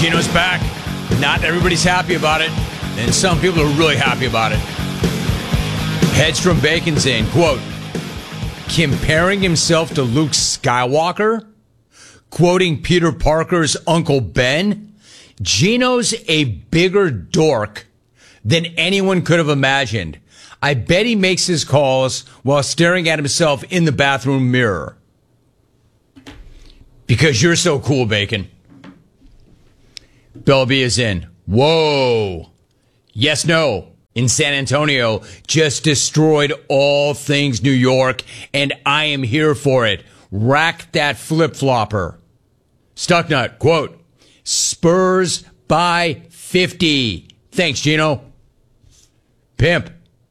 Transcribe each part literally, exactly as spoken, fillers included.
Gino's back. Not everybody's happy about it, and some people are really happy about it. Headstrom Bacon saying, quote, comparing himself to Luke Skywalker, quoting Peter Parker's Uncle Ben, Gino's a bigger dork than anyone could have imagined. I bet he makes his calls while staring at himself in the bathroom mirror. Because you're so cool, Bacon. Belby is in. Whoa. Yes, no. In San Antonio, just destroyed all things New York, and I am here for it. Rack that flip-flopper. Stucknut, quote, Spurs by fifty. Thanks, Gino. Pimp.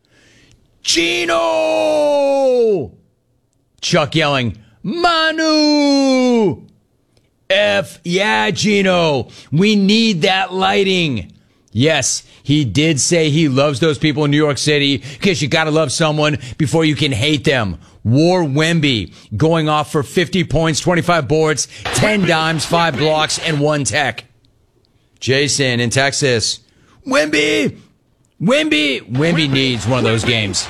Gino! Chuck yelling, Manu! F, yeah, Gino. We need that lighting. Yes, he did say he loves those people in New York City because you got to love someone before you can hate them. War Wemby going off for fifty points, twenty-five boards, ten dimes, five blocks, and one tech. Jason in Texas. Wemby! Wemby! Wemby needs one of those games.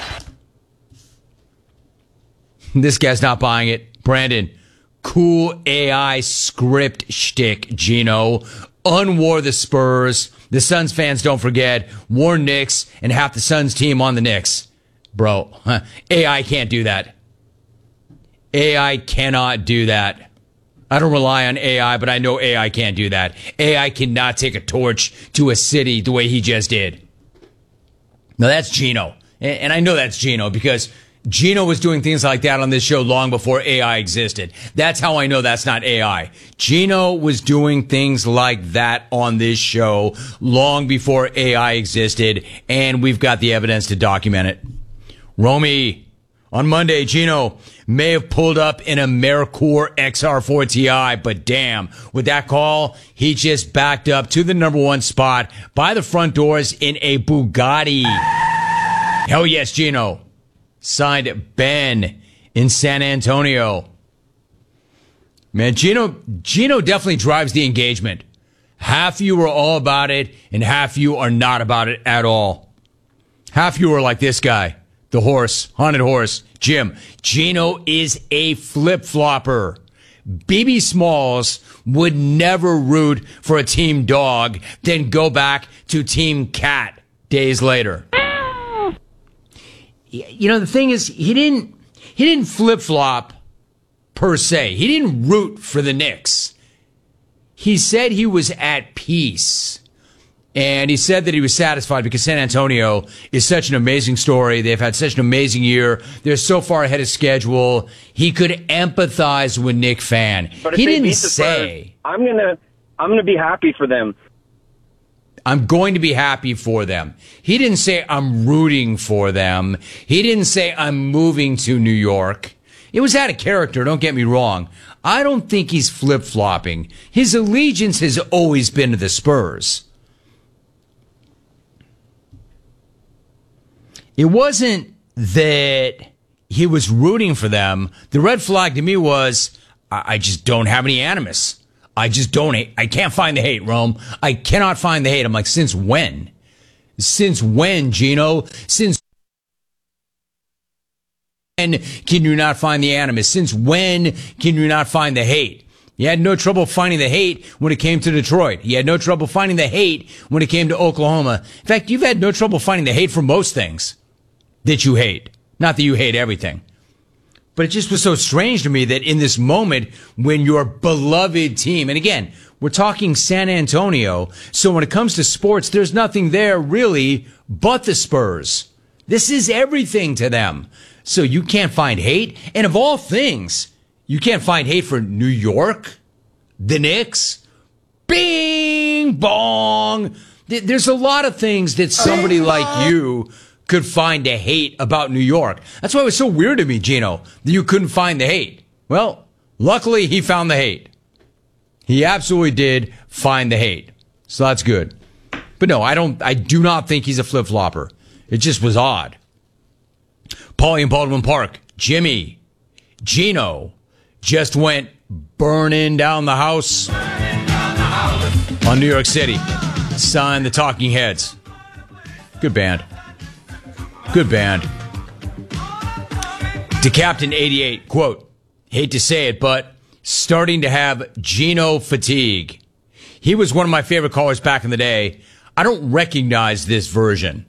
This guy's not buying it. Brandon. Cool A I script shtick, Gino. Unwar the Spurs. The Suns fans, don't forget, war Knicks and half the Suns team on the Knicks. Bro, huh, A I can't do that. A I cannot do that. I don't rely on A I, but I know A I can't do that. A I cannot take a torch to a city the way he just did. Now that's Gino. And I know that's Gino because Gino was doing things like that on this show long before A I existed. That's how I know that's not A I. Gino was doing things like that on this show long before A I existed, and we've got the evidence to document it. Romy, on Monday, Gino may have pulled up in a Mercure X R four T I, but damn, with that call, he just backed up to the number one spot by the front doors in a Bugatti. Hell yes, Gino. Signed Ben in San Antonio. Man, Gino, Gino definitely drives the engagement. Half you are all about it, and half you are not about it at all. Half you are like this guy, the horse, haunted horse, Jim. Gino is a flip-flopper. B B Smalls would never root for a team dog, then go back to team cat days later. You know, the thing is, he didn't, he didn't flip-flop per se. He didn't root for the Knicks. He said he was at peace. And he said that he was satisfied because San Antonio is such an amazing story. They've had such an amazing year. They're so far ahead of schedule. He could empathize with Knick fan. But if he they didn't beat the say, Spurs, I'm gonna, I'm gonna be happy for them. I'm going to be happy for them. He didn't say I'm rooting for them. He didn't say I'm moving to New York. It was out of character, don't get me wrong. I don't think he's flip-flopping. His allegiance has always been to the Spurs. It wasn't that he was rooting for them. The red flag to me was, I, I just don't have any animus. I just don't hate. I can't find the hate, Rome. I cannot find the hate. I'm like, since when? Since when, Gino? Since when can you not find the animus? Since when can you not find the hate? You had no trouble finding the hate when it came to Detroit. You had no trouble finding the hate when it came to Oklahoma. In fact, you've had no trouble finding the hate for most things that you hate. Not that you hate everything. But it just was so strange to me that in this moment when your beloved team, and again, we're talking San Antonio, so when it comes to sports, there's nothing there really but the Spurs. This is everything to them. So you can't find hate. And of all things, you can't find hate for New York, the Knicks, bing, bong. There's a lot of things that somebody like you could find a hate about New York. That's why it was so weird to me, Gino, that you couldn't find the hate. Well, luckily he found the hate. He absolutely did find the hate. So that's good. But no, I don't, I do not think he's a flip-flopper. It just was odd. Paulie in Baldwin Park, Jimmy, Gino just went burning down the house. Burning down the house. on New York City. Signed the Talking Heads. Good band. Good band. To Captain eighty-eight, quote, hate to say it, but starting to have Geno fatigue. He was one of my favorite callers back in the day. I don't recognize this version.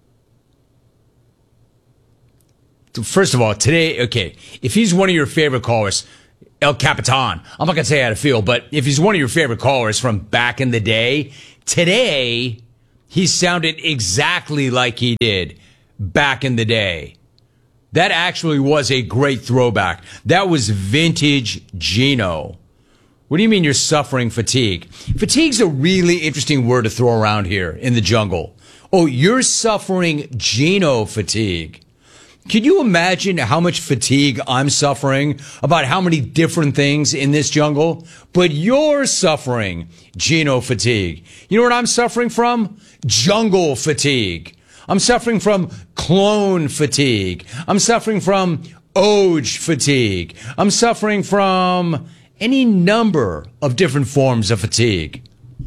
First of all, today, okay, if he's one of your favorite callers, El Capitan, I'm not going to say how to feel, but if he's one of your favorite callers from back in the day, today, he sounded exactly like he did back in the day. That actually was a great throwback. That was vintage Geno. What do you mean you're suffering fatigue? Fatigue's a really interesting word to throw around here in the jungle. Oh, you're suffering Geno fatigue. Can you imagine how much fatigue I'm suffering about how many different things in this jungle? But you're suffering Geno fatigue. You know what I'm suffering from? Jungle fatigue. I'm suffering from clone fatigue. I'm suffering from Oj fatigue. I'm suffering from any number of different forms of fatigue.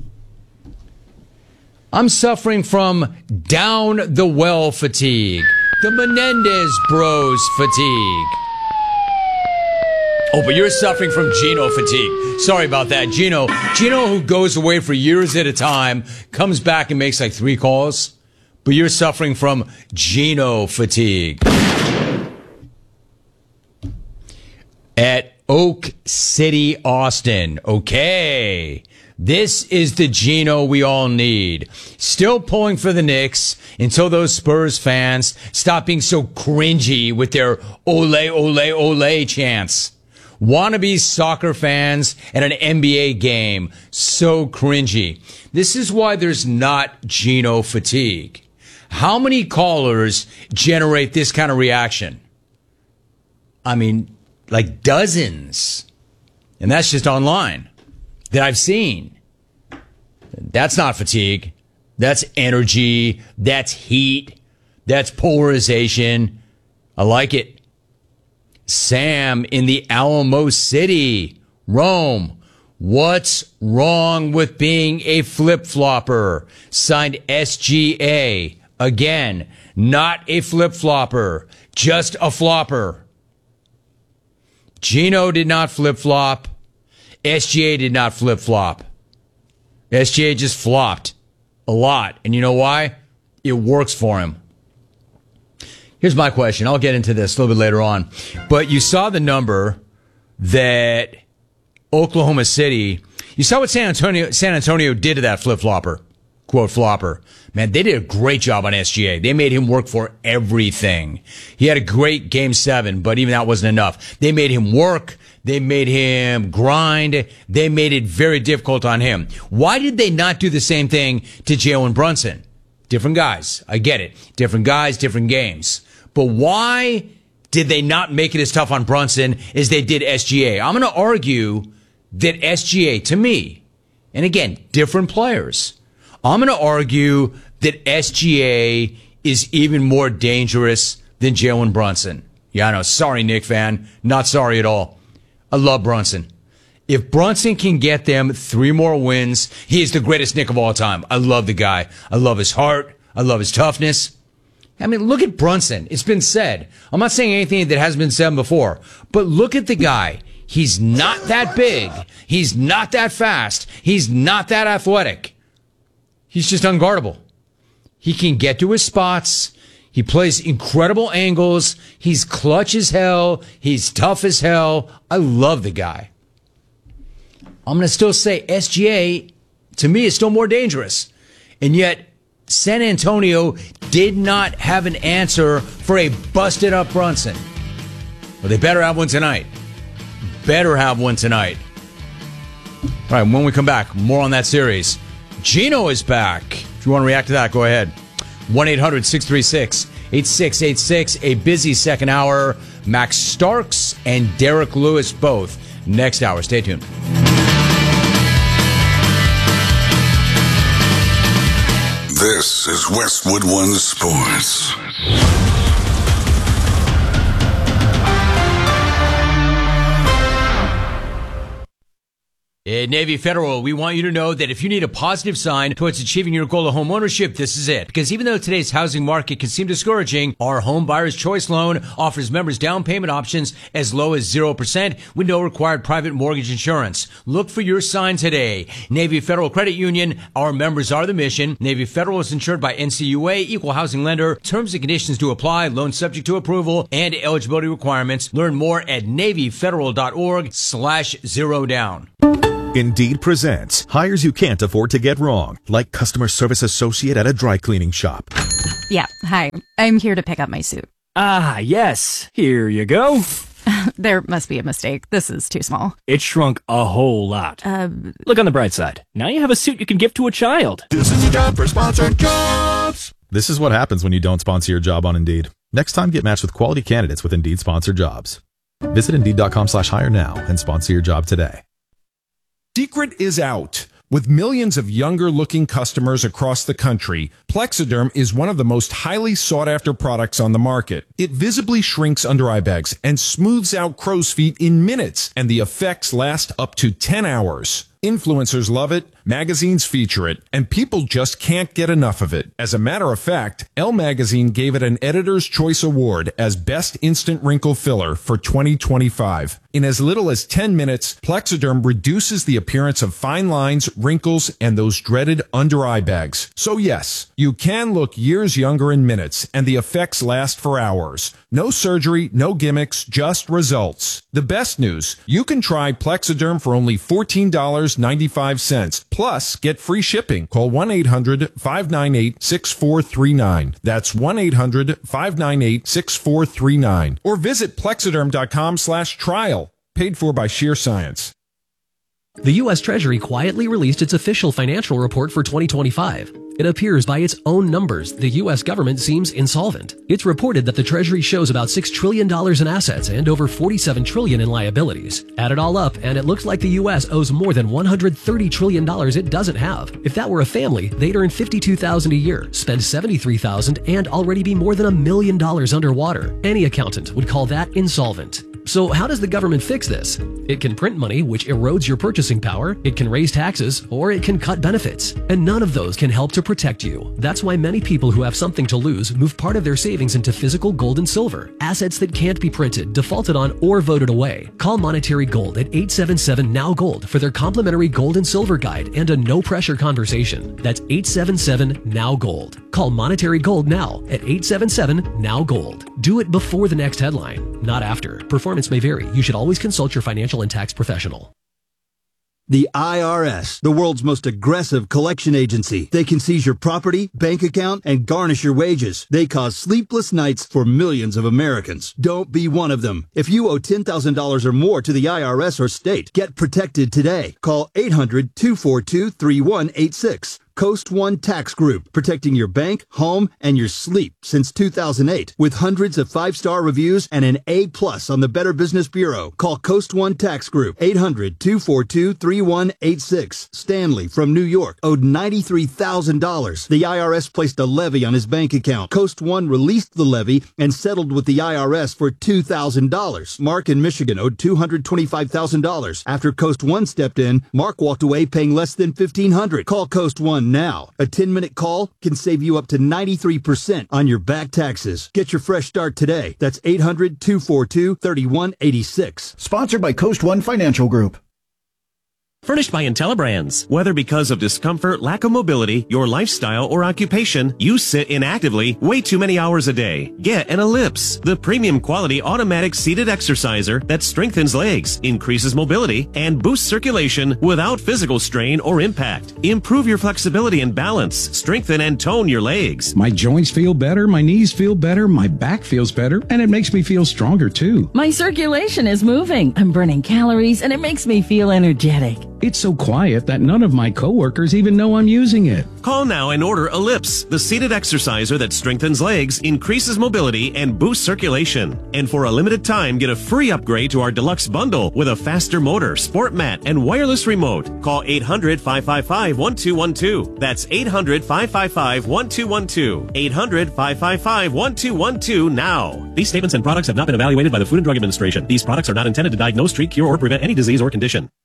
I'm suffering from down the well fatigue. The Menendez Bros fatigue. Oh, but you're suffering from Geno fatigue. Sorry about that. Geno, Geno who goes away for years at a time, comes back and makes like three calls. But you're suffering from Geno fatigue. At Oak City, Austin. Okay. This is the Geno we all need. Still pulling for the Knicks until those Spurs fans stop being so cringy with their ole, ole, ole chants. Wannabe soccer fans at an N B A game. So cringy. This is why there's not Geno fatigue. How many callers generate this kind of reaction? I mean, like dozens. And that's just online that I've seen. That's not fatigue. That's energy. That's heat. That's polarization. I like it. Sam in the Alamo City, Rome. What's wrong with being a flip-flopper? Signed S G A. Again, not a flip-flopper, just a flopper. Geno did not flip-flop. S G A did not flip-flop. S G A just flopped a lot. And you know why? It works for him. Here's my question. I'll get into this a little bit later on. But you saw the number that Oklahoma City, you saw what San Antonio, San Antonio did to that flip-flopper, quote, flopper. Man, they did a great job on S G A. They made him work for everything. He had a great game seven, but even that wasn't enough. They made him work. They made him grind. They made it very difficult on him. Why did they not do the same thing to Jalen Brunson? Different guys. I get it. Different guys, different games. But why did they not make it as tough on Brunson as they did S G A? I'm going to argue that S G A, to me, and again, different players, I'm going to argue that S G A is even more dangerous than Jalen Brunson. Yeah, I know. Sorry, Knick fan. Not sorry at all. I love Brunson. If Brunson can get them three more wins, he is the greatest Knick of all time. I love the guy. I love his heart. I love his toughness. I mean, look at Brunson. It's been said. I'm not saying anything that hasn't been said before, but look at the guy. He's not that big. He's not that fast. He's not that athletic. He's just unguardable. He can get to his spots. He plays incredible angles. He's clutch as hell. He's tough as hell. I love the guy. I'm going to still say S G A, to me, is still more dangerous. And yet, San Antonio did not have an answer for a busted up Brunson. Well, they better have one tonight. Better have one tonight. All right, when we come back, more on that series. Geno is back. If you want to react to that, go ahead. one eight hundred six three six eight six eight six. A busy second hour. Max Starks and Derek Lewis both next hour. Stay tuned. This is Westwood One Sports. At Navy Federal, we want you to know that if you need a positive sign towards achieving your goal of home ownership, this is it. Because even though today's housing market can seem discouraging, our Home Buyer's Choice loan offers members down payment options as low as zero percent with no required private mortgage insurance. Look for your sign today. Navy Federal Credit Union, our members are the mission. Navy Federal is insured by N C U A, equal housing lender. Terms and conditions do apply. Loan subject to approval and eligibility requirements. Learn more at NavyFederal.org slash zero down. Indeed presents hires you can't afford to get wrong, like customer service associate at a dry cleaning shop. Yeah, hi. I'm here to pick up my suit. Ah, yes. Here you go. There must be a mistake. This is too small. It shrunk a whole lot. Uh, Look on the bright side. Now you have a suit you can give to a child. This is a job for sponsored jobs. This is what happens when you don't sponsor your job on Indeed. Next time, get matched with quality candidates with Indeed sponsored jobs. Visit Indeed.com slash hire now and sponsor your job today. Secret is out. With millions of younger-looking customers across the country, Plexiderm is one of the most highly sought-after products on the market. It visibly shrinks under-eye bags and smooths out crow's feet in minutes, and the effects last up to ten hours. Influencers love it, magazines feature it, and people just can't get enough of it. As a matter of fact, Elle Magazine gave it an Editor's Choice Award as Best Instant Wrinkle Filler for twenty twenty-five. In as little as ten minutes, Plexiderm reduces the appearance of fine lines, wrinkles, and those dreaded under-eye bags. So yes, you can look years younger in minutes, and the effects last for hours. No surgery, no gimmicks, just results. The best news, you can try Plexiderm for only fourteen dollars and ninety-five cents. Plus, get free shipping. Call one eight hundred five nine eight six four three nine. That's one eight hundred five nine eight six four three nine. Or visit Plexiderm.com slash trial. Paid for by Sheer Science. The U S Treasury quietly released its official financial report for twenty twenty-five. It appears by its own numbers the U S government seems insolvent. It's reported that the Treasury shows about six trillion dollars in assets and over forty-seven trillion dollars in liabilities. Add it all up, and it looks like the U S owes more than one hundred thirty trillion dollars it doesn't have. If that were a family, they'd earn fifty-two thousand dollars a year, spend seventy-three thousand dollars, and already be more than a million dollars underwater. Any accountant would call that insolvent. So how does the government fix this? It can print money, which erodes your purchasing power, it can raise taxes, or it can cut benefits. And none of those can help to protect you. That's why many people who have something to lose move part of their savings into physical gold and silver, assets that can't be printed, defaulted on, or voted away. Call Monetary Gold at eight seven seven N O W Gold for their complimentary gold and silver guide and a no-pressure conversation. That's eight seven seven N O W Gold. Call Monetary Gold now at eight seven seven N O W Gold. Do it before the next headline, not after. Performance may vary. You should always consult your financial and tax professional. The I R S, the world's most aggressive collection agency. They can seize your property, bank account, and garnish your wages. They cause sleepless nights for millions of Americans. Don't be one of them. If you owe ten thousand dollars or more to the I R S or state, get protected today. Call eight hundred two four two three one eight six. Coast One Tax Group, protecting your bank, home, and your sleep since two thousand eight. With hundreds of five-star reviews and an A plus on the Better Business Bureau. Call Coast One Tax Group, eight hundred two four two three one eight six. Stanley from New York owed ninety-three thousand dollars. The I R S placed a levy on his bank account. Coast One released the levy and settled with the I R S for two thousand dollars. Mark in Michigan owed two hundred twenty-five thousand dollars. After Coast One stepped in, Mark walked away paying less than fifteen hundred dollars. Call Coast One now. A ten-minute call can save you up to ninety-three percent on your back taxes. Get your fresh start today. That's eight hundred two four two three one eight six. Sponsored by Coast One Financial Group. Furnished by IntelliBrands. Whether because of discomfort, lack of mobility, your lifestyle, or occupation, you sit inactively way too many hours a day. Get an Ellipse, the premium quality automatic seated exerciser that strengthens legs, increases mobility, and boosts circulation without physical strain or impact. Improve your flexibility and balance, strengthen and tone your legs. My joints feel better, my knees feel better, my back feels better, and it makes me feel stronger too. My circulation is moving, I'm burning calories, and it makes me feel energetic. It's so quiet that none of my coworkers even know I'm using it. Call now and order Ellipse, the seated exerciser that strengthens legs, increases mobility, and boosts circulation. And for a limited time, get a free upgrade to our deluxe bundle with a faster motor, sport mat, and wireless remote. Call eight hundred five five five one two one two. That's eight hundred five five five one two one two. eight hundred five five five one two one two now. These statements and products have not been evaluated by the Food and Drug Administration. These products are not intended to diagnose, treat, cure, or prevent any disease or condition.